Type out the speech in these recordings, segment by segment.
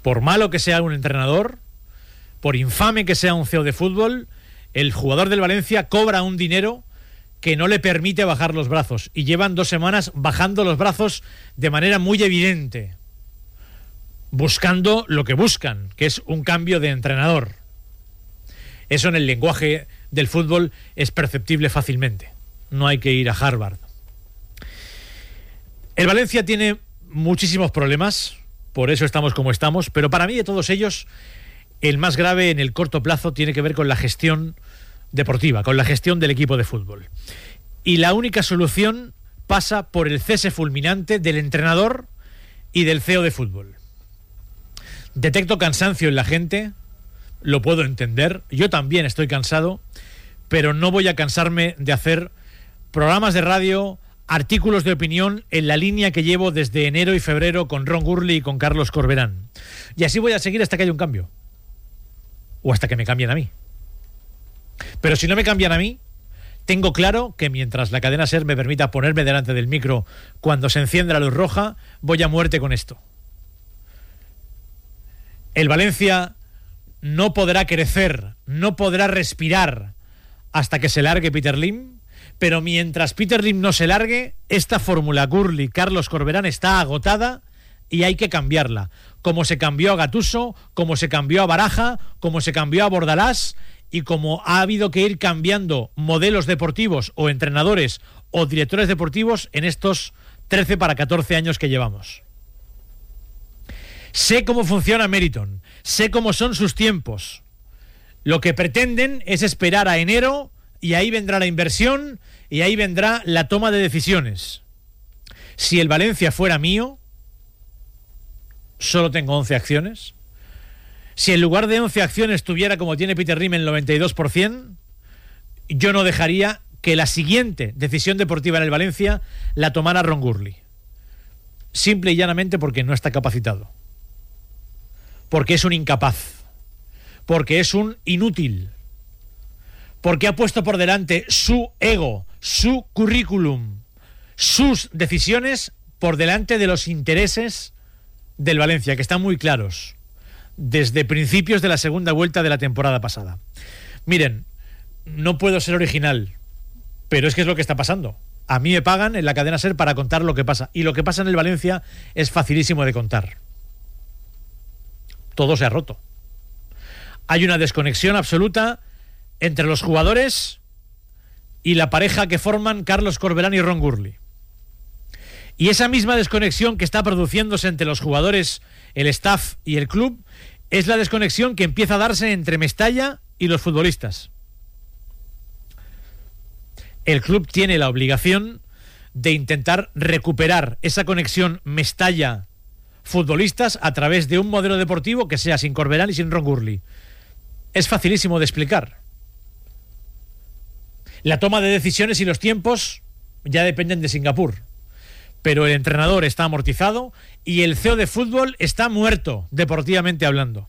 Por malo que sea un entrenador, por infame que sea un CEO de fútbol, el jugador del Valencia cobra un dinero que no le permite bajar los brazos. Y llevan 2 semanas bajando los brazos de manera muy evidente, buscando lo que buscan, que es un cambio de entrenador. Eso en el lenguaje del fútbol es perceptible fácilmente. No hay que ir a Harvard. El Valencia tiene muchísimos problemas, por eso estamos como estamos, pero para mí de todos ellos, el más grave en el corto plazo tiene que ver con la gestión deportiva, con la gestión del equipo de fútbol. Y la única solución pasa por el cese fulminante del entrenador y del CEO de fútbol. Detecto cansancio en la gente, lo puedo entender, yo también estoy cansado, pero no voy a cansarme de hacer programas de radio, artículos de opinión en la línea que llevo desde enero y febrero con Ron Gurley y con Carlos Corberán. Y así voy a seguir hasta que haya un cambio. O hasta que me cambien a mí. Pero si no me cambian a mí, tengo claro que mientras la cadena SER me permita ponerme delante del micro cuando se encienda la luz roja, voy a muerte con esto. El Valencia no podrá crecer, no podrá respirar hasta que se largue Peter Lim, pero mientras Peter Lim no se largue, esta fórmula Gurley, Carlos Corberán está agotada y hay que cambiarla. Como se cambió a Gattuso, como se cambió a Baraja, como se cambió a Bordalás y como ha habido que ir cambiando modelos deportivos o entrenadores o directores deportivos en estos 13 para 14 años que llevamos. Sé cómo funciona Meriton, sé cómo son sus tiempos. Lo que pretenden es esperar a enero y ahí vendrá la inversión y ahí vendrá la toma de decisiones. Si el Valencia fuera mío, solo tengo 11 acciones. Si en lugar de 11 acciones tuviera, como tiene Peter Lim, el 92%, yo no dejaría que la siguiente decisión deportiva en el Valencia la tomara Ron Gurley. Simple y llanamente porque no está capacitado. Porque es un incapaz. Porque es un inútil. Porque ha puesto por delante su ego, su currículum, sus decisiones por delante de los intereses del Valencia, que están muy claros desde principios de la segunda vuelta de la temporada pasada. Miren, no puedo ser original, pero es que es lo que está pasando. A mí me pagan en la cadena SER para contar lo que pasa, y lo que pasa en el Valencia es facilísimo de contar. Todo se ha roto. Hay una desconexión absoluta entre los jugadores y la pareja que forman Carlos Corberán y Ron Gurley. Y esa misma desconexión que está produciéndose entre los jugadores, el staff y el club, es la desconexión que empieza a darse entre Mestalla y los futbolistas. El club tiene la obligación de intentar recuperar esa conexión Mestalla-futbolistas a través de un modelo deportivo que sea sin Corberán y sin Ron Gurley. Es facilísimo de explicar. La toma de decisiones y los tiempos ya dependen de Singapur. Pero el entrenador está amortizado y el CEO de fútbol está muerto, deportivamente hablando.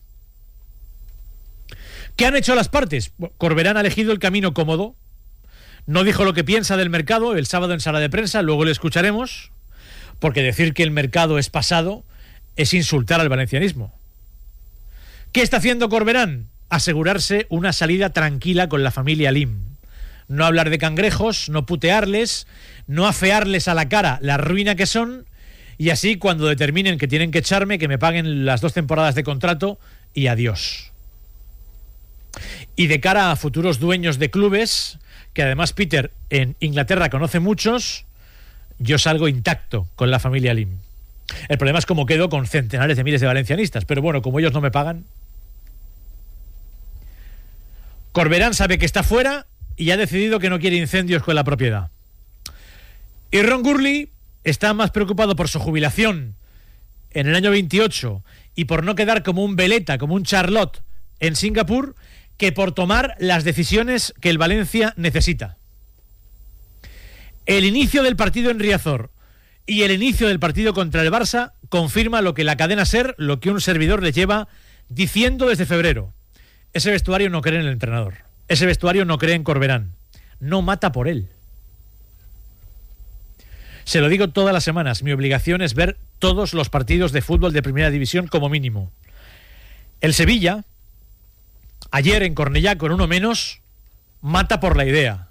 ¿Qué han hecho las partes? Corberán ha elegido el camino cómodo. No dijo lo que piensa del mercado el sábado en sala de prensa, luego le escucharemos, porque decir que el mercado es pasado es insultar al valencianismo. ¿Qué está haciendo Corberán? Asegurarse una salida tranquila con la familia Lim. No hablar de cangrejos, no putearles, no afearles a la cara la ruina que son, y así cuando determinen que tienen que echarme, que me paguen las 2 temporadas de contrato y adiós. Y de cara a futuros dueños de clubes, que además Peter en Inglaterra conoce muchos, yo salgo intacto con la familia Lim. El problema es cómo quedo con centenares de miles de valencianistas, pero bueno, como ellos no me pagan. Corberán sabe que está fuera y ha decidido que no quiere incendios con la propiedad. Y Ron Gurley está más preocupado por su jubilación en el año 28 y por no quedar como un veleta, como un Charlotte en Singapur, que por tomar las decisiones que el Valencia necesita. El inicio del partido en Riazor y el inicio del partido contra el Barça confirma lo que la cadena SER, lo que un servidor le lleva diciendo desde febrero. Ese vestuario no cree en el entrenador. Ese vestuario no cree en Corberán. No mata por él. Se lo digo todas las semanas. Mi obligación es ver todos los partidos de fútbol de primera división como mínimo. El Sevilla, ayer en Cornellá con uno menos, mata por la idea.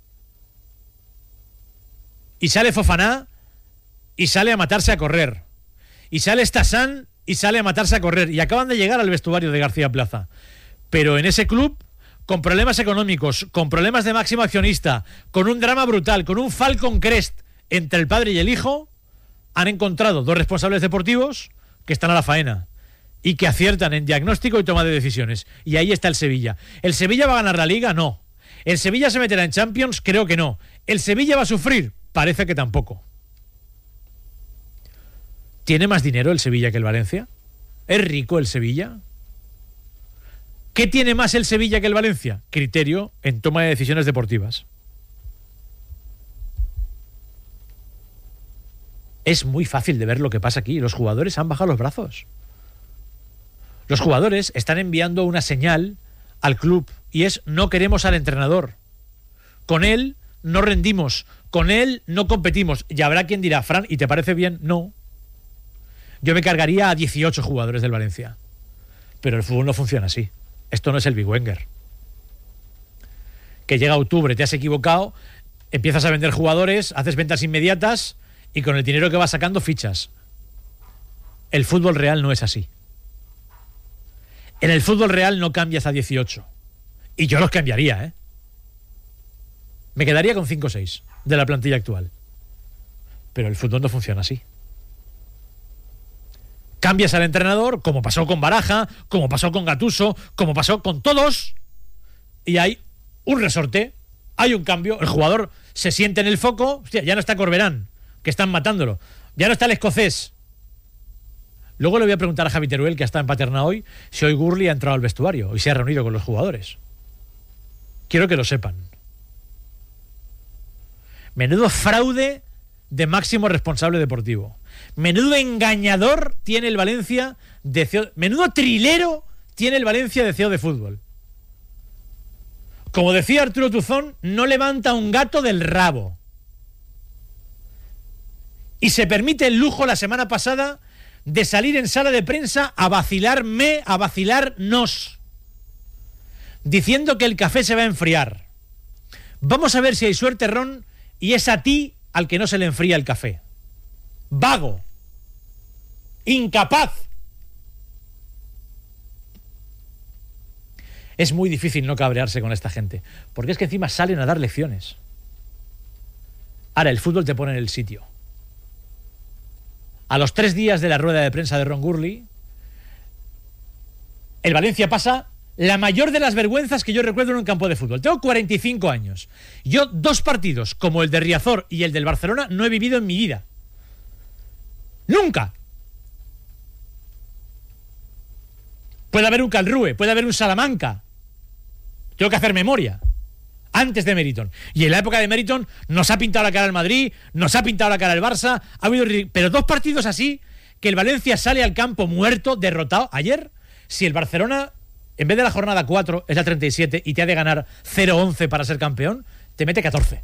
Y sale Fofaná y sale a matarse a correr. Y sale Stasán y sale a matarse a correr. Y acaban de llegar al vestuario de García Plaza. Pero en ese club, con problemas económicos, con problemas de máximo accionista, con un drama brutal, con un Falcon Crest entre el padre y el hijo, han encontrado dos responsables deportivos que están a la faena y que aciertan en diagnóstico y toma de decisiones. Y ahí está el Sevilla. ¿El Sevilla va a ganar la Liga? No. ¿El Sevilla se meterá en Champions? Creo que no. ¿El Sevilla va a sufrir? Parece que tampoco. ¿Tiene más dinero el Sevilla que el Valencia? ¿Es rico el Sevilla? ¿Qué tiene más el Sevilla que el Valencia? Criterio en toma de decisiones deportivas. Es muy fácil de ver lo que pasa aquí. Los jugadores han bajado los brazos. Los jugadores están enviando una señal al club y es: no queremos al entrenador. Con él no rendimos. Con él no competimos. Y habrá quien dirá: Fran, ¿y te parece bien? No. Yo me cargaría a 18 jugadores del Valencia. Pero el fútbol no funciona así. Esto no es el Big Wenger. Que llega octubre, te has equivocado, empiezas a vender jugadores, haces ventas inmediatas y con el dinero que vas sacando fichas. El fútbol real no es así. En el fútbol real no cambias a 18. Y yo los cambiaría, ¿eh? Me quedaría con 5 o 6 de la plantilla actual. Pero el fútbol no funciona así. Cambias al entrenador, como pasó con Baraja, como pasó con Gattuso, como pasó con todos, y hay un resorte, hay un cambio, el jugador se siente en el foco. Hostia, ya no está Corberán, que están matándolo, ya no está el escocés. Luego le voy a preguntar a Javi Teruel, que está en Paterna hoy, si hoy Gurley ha entrado al vestuario y se ha reunido con los jugadores. Quiero que lo sepan. Menudo fraude de máximo responsable deportivo. Menudo engañador tiene el Valencia de CEO, menudo trilero tiene el Valencia de CEO de fútbol. Como decía Arturo Tuzón, no levanta un gato del rabo. Y se permite el lujo la semana pasada de salir en sala de prensa a vacilarnos, diciendo que el café se va a enfriar. Vamos a ver si hay suerte, Ron, y es a ti al que no se le enfría el café. Vago, incapaz. Es muy difícil no cabrearse con esta gente, porque es que encima salen a dar lecciones. Ahora el fútbol te pone en el sitio. A los 3 días de la rueda de prensa de Ron Gurley, el Valencia pasa la mayor de las vergüenzas que yo recuerdo en un campo de fútbol. Tengo 45 años. Yo 2 partidos como el de Riazor y el del Barcelona no he vivido en mi vida. ¡Nunca! Puede haber un Calrue, puede haber un Salamanca. Tengo que hacer memoria. Antes de Meriton. Y en la época de Meriton nos ha pintado la cara el Madrid, nos ha pintado la cara el Barça, ha habido... Pero 2 partidos así, que el Valencia sale al campo muerto, derrotado. Ayer, si el Barcelona, en vez de la jornada 4, es la 37 y te ha de ganar 0-11 para ser campeón, te mete 14.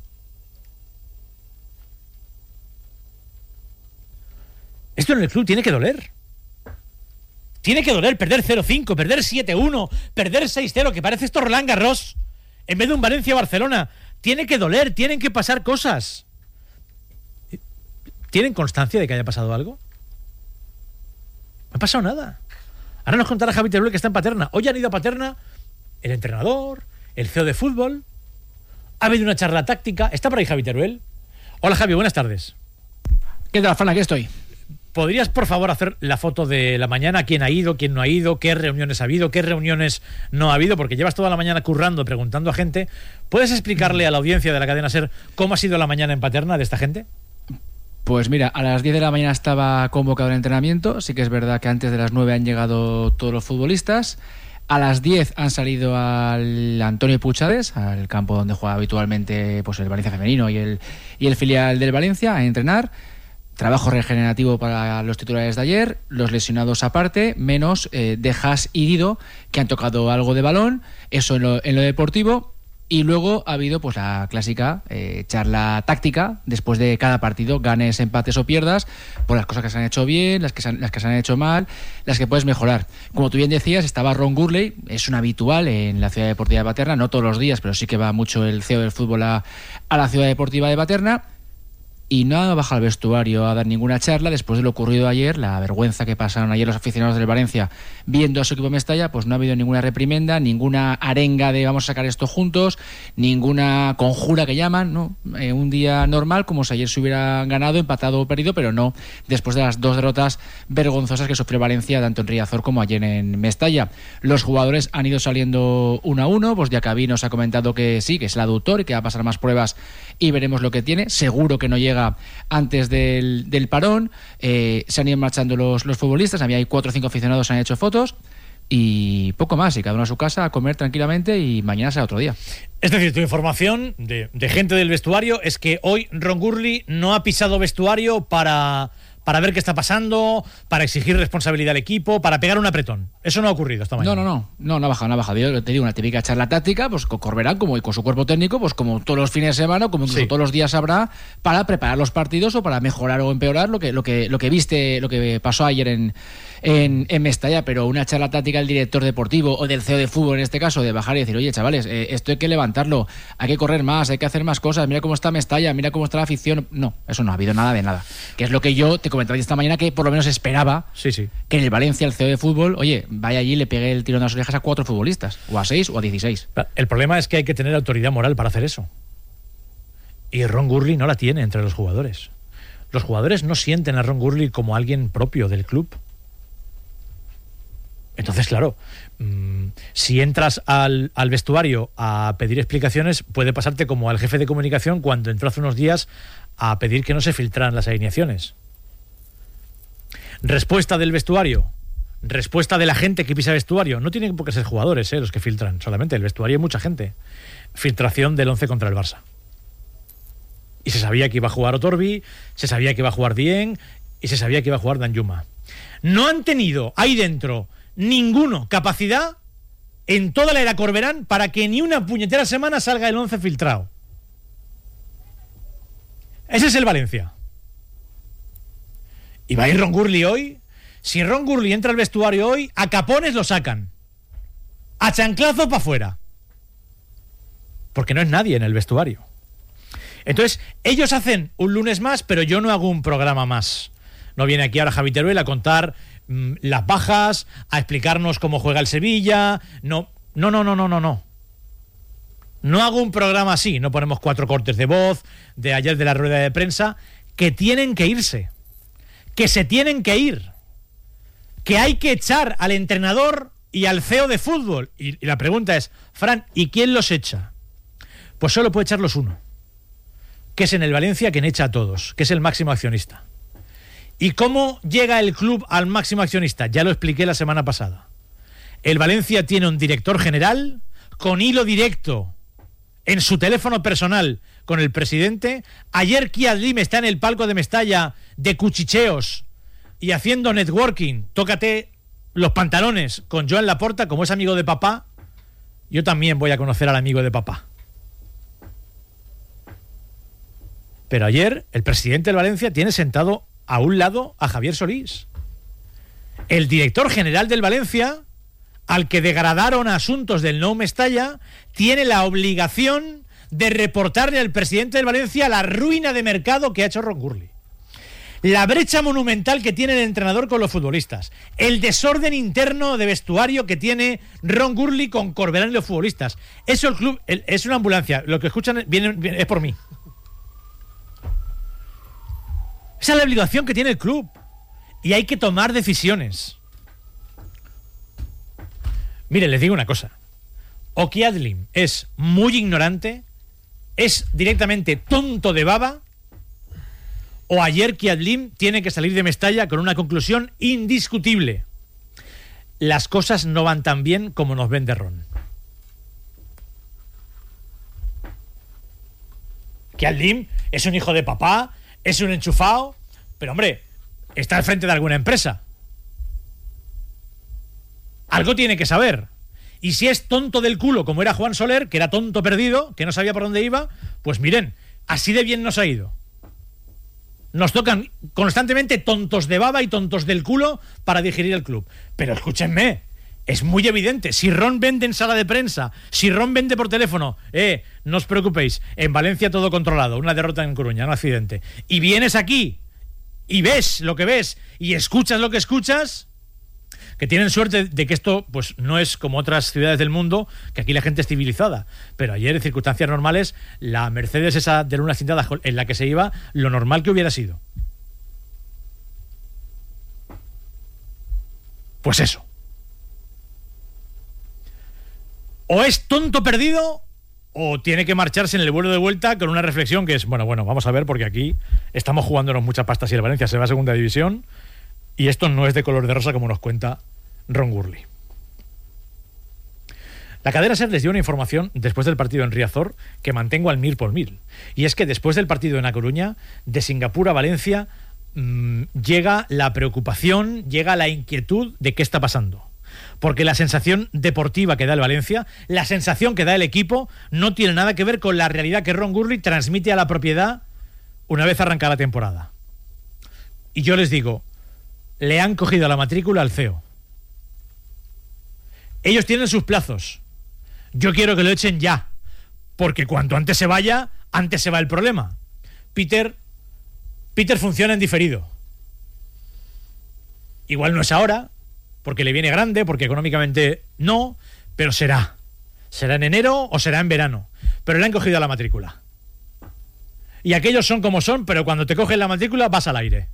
Esto en el club tiene que doler. Tiene que doler perder 0-5, perder 7-1, perder 6-0, que parece esto Roland Garros, en vez de un Valencia-Barcelona. Tiene que doler, tienen que pasar cosas. ¿Tienen constancia de que haya pasado algo? No ha pasado nada. Ahora nos contará Javi Teruel, que está en Paterna. Hoy han ido a Paterna el entrenador, el CEO de fútbol. Ha habido una charla táctica. ¿Está por ahí Javi Teruel? Hola Javi, buenas tardes. ¿Qué tal, Fran? Aquí estoy. ¿Podrías, por favor, hacer la foto de la mañana? ¿Quién ha ido, quién no ha ido? ¿Qué reuniones ha habido? ¿Qué reuniones no ha habido? Porque llevas toda la mañana currando, preguntando a gente. ¿Puedes explicarle a la audiencia de la cadena SER cómo ha sido la mañana en Paterna de esta gente? Pues mira, a las 10 de la mañana estaba convocado el entrenamiento. Sí que es verdad que antes de las 9 han llegado todos los futbolistas. A las 10 han salido al Antonio Puchades, al campo donde juega habitualmente pues el Valencia femenino y el filial del Valencia, a entrenar. Trabajo regenerativo para los titulares de ayer, los lesionados aparte, menos Dejas y Guido, que han tocado algo de balón, eso en lo deportivo. Y luego ha habido pues la clásica charla táctica después de cada partido, ganes, empates o pierdas, por las cosas que se han hecho bien, las que se han hecho mal, las que puedes mejorar. Como tú bien decías, estaba Ron Gurley, es un habitual en la Ciudad Deportiva de Paterna, no todos los días, pero sí que va mucho el CEO del fútbol a la Ciudad Deportiva de Paterna. Y no ha bajado al vestuario a dar ninguna charla después de lo ocurrido ayer, la vergüenza que pasaron ayer los aficionados del Valencia viendo a su equipo en Mestalla. Pues no ha habido ninguna reprimenda, ninguna arenga de vamos a sacar esto juntos, ninguna conjura que llaman, ¿no? Un día normal, como si ayer se hubiera ganado, empatado o perdido, pero no después de las 2 derrotas vergonzosas que sufrió Valencia tanto en Riazor como ayer en Mestalla. Los jugadores han ido saliendo uno a uno, pues Diacabí nos ha comentado que sí, que es el aductor y que va a pasar más pruebas y veremos lo que tiene. Seguro que no llega antes del parón. Se han ido marchando los futbolistas. Había 4 o 5 aficionados, se han hecho fotos y poco más, y cada uno a su casa a comer tranquilamente y mañana será otro día. Es decir, tu información de gente del vestuario es que hoy Ron Gurley no ha pisado vestuario para ver qué está pasando, para exigir responsabilidad al equipo, para pegar un apretón. Eso no ha ocurrido esta mañana. No ha bajado. Yo te digo, una típica charla táctica, pues con Corberán como y con su cuerpo técnico, pues como todos los fines de semana, como incluso todos los días habrá, para preparar los partidos o para mejorar o empeorar lo que pasó ayer en Mestalla. Pero una charla táctica del director deportivo o del CEO de fútbol, en este caso, de bajar y decir, oye, chavales, esto hay que levantarlo, hay que correr más, hay que hacer más cosas, mira cómo está Mestalla, mira cómo está la afición. No, eso no ha habido nada de nada. Que es lo que yo te comentaba esta mañana, que por lo menos esperaba que en el Valencia el CEO de fútbol, oye, vaya allí y le pegue el tirón a las orejas a 4 futbolistas, o a 6 o a 16. El problema es que hay que tener autoridad moral para hacer eso. Y Ron Gurley no la tiene entre los jugadores. Los jugadores no sienten a Ron Gurley como alguien propio del club. Entonces, claro, si entras al vestuario a pedir explicaciones, puede pasarte como al jefe de comunicación cuando entró hace unos días a pedir que no se filtraran las alineaciones. Respuesta del vestuario, respuesta de la gente que pisa vestuario. No tienen por qué ser jugadores los que filtran, solamente el vestuario hay mucha gente. Filtración del 11 contra el Barça. Y se sabía que iba a jugar Otorbi, se sabía que iba a jugar Dieng y se sabía que iba a jugar Danjuma. No han tenido ahí dentro ninguno capacidad en toda la era Corberán para que ni una puñetera semana salga el 11 filtrado. Ese es el Valencia. ¿Y va a ir Ron Gurley hoy? Si Ron Gurley entra al vestuario hoy, a capones lo sacan. A chanclazo para afuera. Porque no es nadie en el vestuario. Entonces, ellos hacen un lunes más, pero yo no hago un programa más. No viene aquí ahora Javi Teruel a contar las bajas, a explicarnos cómo juega el Sevilla. No. No hago un programa así. No ponemos 4 cortes de voz de ayer de la rueda de prensa, que tienen que irse. Que se tienen que ir, que hay que echar al entrenador y al CEO de fútbol. Y la pregunta es, Fran, ¿y quién los echa? Pues solo puede echarlos uno, que es en el Valencia quien echa a todos, que es el máximo accionista. ¿Y cómo llega el club al máximo accionista? Ya lo expliqué la semana pasada. El Valencia tiene un director general con hilo directo en su teléfono personal con el presidente. Ayer Kiadlim está en el palco de Mestalla de cuchicheos y haciendo networking. Tócate los pantalones con Joan Laporta. Como es amigo de papá, yo también voy a conocer al amigo de papá. Pero ayer el presidente del Valencia tiene sentado a un lado a Javier Solís, el director general del Valencia, al que degradaron a asuntos del Nou Mestalla, tiene la obligación de reportarle al presidente del Valencia la ruina de mercado que ha hecho Ron Gurley, la brecha monumental que tiene el entrenador con los futbolistas, el desorden interno de vestuario que tiene Ron Gurley con Corberán y los futbolistas. Eso el club es una ambulancia. Lo que escuchan viene, es por mí. Esa es la obligación que tiene el club y hay que tomar decisiones. Miren, les digo una cosa. O Kiadlim es muy ignorante, es directamente tonto de baba, o ayer Kiadlim tiene que salir de Mestalla con una conclusión indiscutible. Las cosas no van tan bien como nos vende Ron. Kiadlim es un hijo de papá, es un enchufado, pero hombre, está al frente de alguna empresa. Algo tiene que saber. Y si es tonto del culo, como era Juan Soler, que era tonto perdido, que no sabía por dónde iba, pues miren, así de bien nos ha ido. Nos tocan constantemente tontos de baba y tontos del culo para digerir el club. Pero escúchenme, es muy evidente. Si Ron vende en sala de prensa, si Ron vende por teléfono, no os preocupéis, en Valencia todo controlado, una derrota en Coruña, un accidente. Y vienes aquí y ves lo que ves y escuchas lo que escuchas, que tienen suerte de que esto pues no es como otras ciudades del mundo, que aquí la gente es civilizada. Pero ayer, en circunstancias normales, la Mercedes esa de Luna Cintada en la que se iba, lo normal que hubiera sido. Pues eso. O es tonto perdido o tiene que marcharse en el vuelo de vuelta con una reflexión que es, bueno, vamos a ver, porque aquí estamos jugándonos mucha pasta si el Valencia se va a segunda división y esto no es de color de rosa como nos cuenta Ron Gurley. La cadena SER les dio una información después del partido en Riazor que mantengo al 1000%. Y es que después del partido en A Coruña, de Singapur a Valencia, llega la preocupación, llega la inquietud de qué está pasando. Porque la sensación deportiva que da el Valencia, la sensación que da el equipo, no tiene nada que ver con la realidad que Ron Gurley transmite a la propiedad una vez arrancada la temporada. Y yo les digo, le han cogido la matrícula al CEO. Ellos tienen sus plazos. Yo quiero que lo echen ya, porque cuanto antes se vaya, antes se va el problema. Peter funciona en diferido. Igual no es ahora, porque le viene grande, porque económicamente no, pero será. Será en enero o será en verano. Pero le han cogido la matrícula. Y aquellos son como son, pero cuando te cogen la matrícula vas al aire.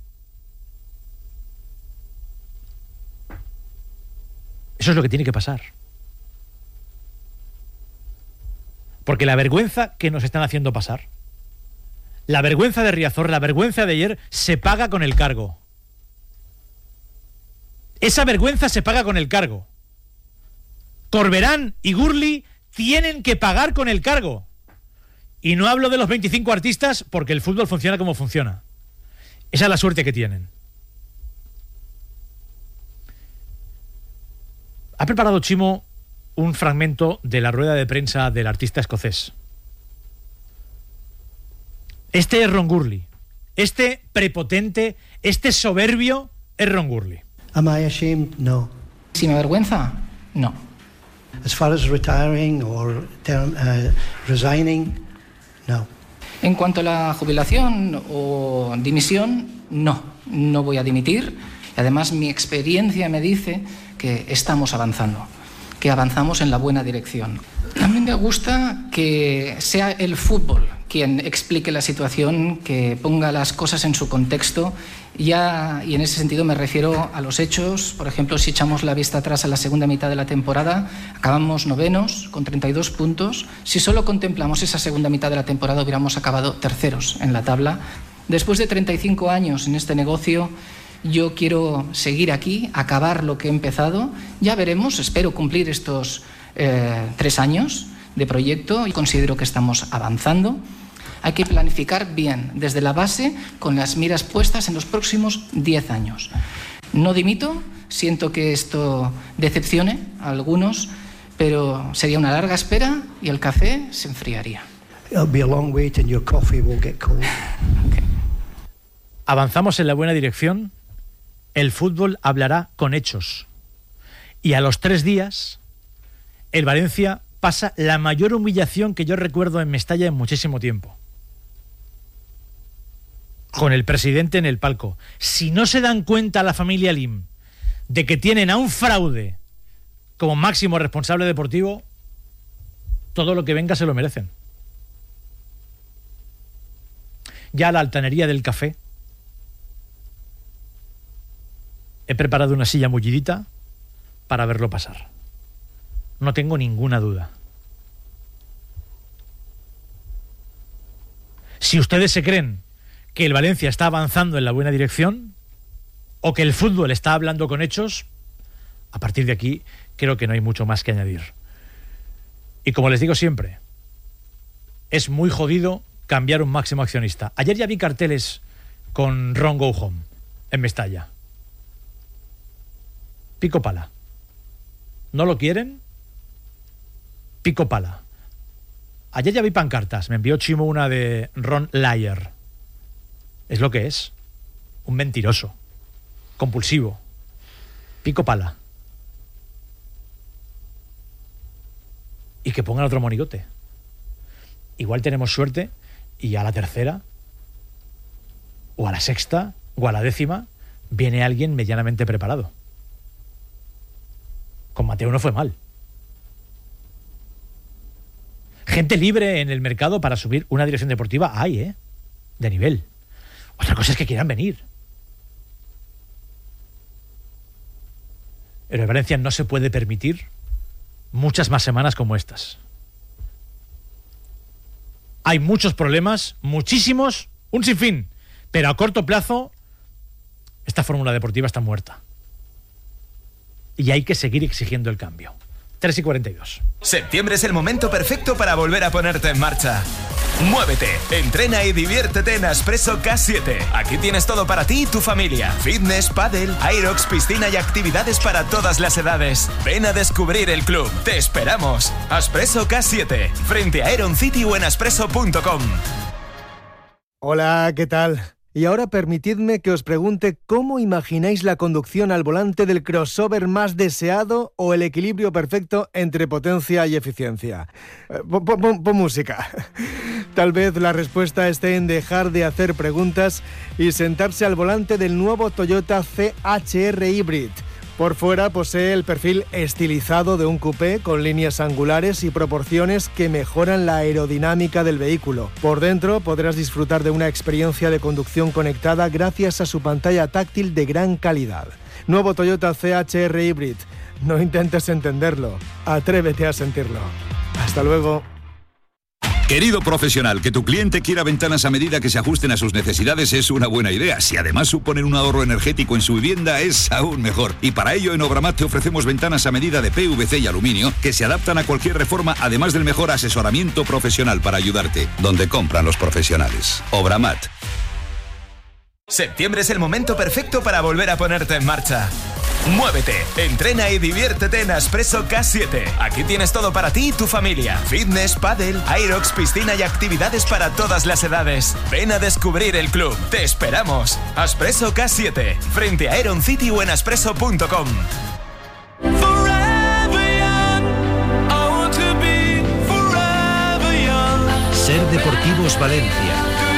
Eso es lo que tiene que pasar. Porque la vergüenza que nos están haciendo pasar, la vergüenza de Riazor, la vergüenza de ayer, se paga con el cargo. Esa vergüenza se paga con el cargo. Corberán y Gurley tienen que pagar con el cargo. Y no hablo de los 25 artistas porque el fútbol funciona como funciona. Esa es la suerte que tienen. Ha preparado Chimo un fragmento de la rueda de prensa del artista escocés. Este es Ron Gurley. Este prepotente, este soberbio es Ron Gurley. Am I ashamed? No. ¿Si me avergüenza? No. As far as retiring or resigning, no. En cuanto a la jubilación o dimisión, no voy a dimitir. Además, mi experiencia me dice que estamos avanzando, que avanzamos en la buena dirección. A mí me gusta que sea el fútbol quien explique la situación, que ponga las cosas en su contexto, y en ese sentido me refiero a los hechos. Por ejemplo, si echamos la vista atrás a la segunda mitad de la temporada, acabamos novenos con 32 puntos. Si solo contemplamos esa segunda mitad de la temporada, hubiéramos acabado terceros en la tabla. Después de 35 años en este negocio, yo quiero seguir aquí, acabar lo que he empezado. Ya veremos, espero cumplir estos 3 años de proyecto y considero que estamos avanzando. Hay que planificar bien, desde la base, con las miras puestas en los próximos 10 años. No dimito, siento que esto decepcione a algunos, pero sería una larga espera y el café se enfriaría. It'll be a long wait and your coffee will get cold. Okay. Avanzamos en la buena dirección. El fútbol hablará con hechos. Y a los 3 días, el Valencia pasa la mayor humillación que yo recuerdo en Mestalla en muchísimo tiempo. Con el presidente en el palco. Si no se dan cuenta la familia Lim de que tienen a un fraude como máximo responsable deportivo, todo lo que venga se lo merecen. Ya la altanería del café. He preparado una silla mullidita para verlo pasar. No tengo ninguna duda. Si ustedes se creen que el Valencia está avanzando en la buena dirección o que el fútbol está hablando con hechos, a partir de aquí creo que no hay mucho más que añadir. Y como les digo siempre, es muy jodido cambiar un máximo accionista. Ayer ya vi carteles con Ron Go Home en Mestalla. Pico pala. ¿No lo quieren? pico pala. Ayer ya vi pancartas. Me envió Chimo una de Ron Lyer. Es lo que es. Un mentiroso. Compulsivo. Pico pala. Y que pongan otro monigote. Igual tenemos suerte y a la tercera, o a la sexta, o a la 10ª, viene alguien medianamente preparado. Con Mateo no fue mal. Gente libre en el mercado para subir una dirección deportiva hay, de nivel. Otra cosa es que quieran venir. Pero el Valencia no se puede permitir muchas más semanas como estas. Hay muchos problemas, muchísimos, un sinfín. Pero a corto plazo, esta fórmula deportiva está muerta. Y hay que seguir exigiendo el cambio. 3:42. Septiembre es el momento perfecto para volver a ponerte en marcha. Muévete, entrena y diviértete en Aspresso K7. Aquí tienes todo para ti y tu familia. Fitness, pádel, aerox, piscina y actividades para todas las edades. Ven a descubrir el club. Te esperamos. Aspresso K7, frente a Aeron City o en aspresso.com. Hola, ¿qué tal? Y ahora permitidme que os pregunte cómo imagináis la conducción al volante del crossover más deseado o el equilibrio perfecto entre potencia y eficiencia. Pon música. Tal vez la respuesta esté en dejar de hacer preguntas y sentarse al volante del nuevo Toyota CHR Hybrid. Por fuera posee el perfil estilizado de un coupé con líneas angulares y proporciones que mejoran la aerodinámica del vehículo. Por dentro podrás disfrutar de una experiencia de conducción conectada gracias a su pantalla táctil de gran calidad. Nuevo Toyota CHR Hybrid. No intentes entenderlo, atrévete a sentirlo. Hasta luego. Querido profesional, que tu cliente quiera ventanas a medida que se ajusten a sus necesidades es una buena idea. Si además suponen un ahorro energético en su vivienda, es aún mejor. Y para ello en Obramat te ofrecemos ventanas a medida de PVC y aluminio que se adaptan a cualquier reforma, además del mejor asesoramiento profesional para ayudarte. Donde compran los profesionales. Obramat. Septiembre es el momento perfecto para volver a ponerte en marcha. Muévete, entrena y diviértete en Aspresso K7. Aquí tienes todo para ti y tu familia. Fitness, pádel, aerox, piscina y actividades para todas las edades. Ven a descubrir el club. Te esperamos. Aspresso K7, frente a Aeron City o en aspresso.com. Ser Deportivos Valencia.